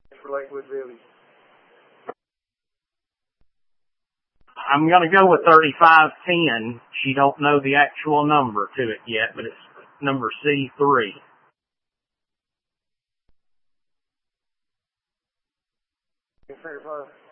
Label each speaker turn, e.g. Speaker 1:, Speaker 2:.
Speaker 1: For Lakewood Village.
Speaker 2: I'm going to go with 3510. She don't know the actual number to it yet, but it's number C3.
Speaker 1: It's 35.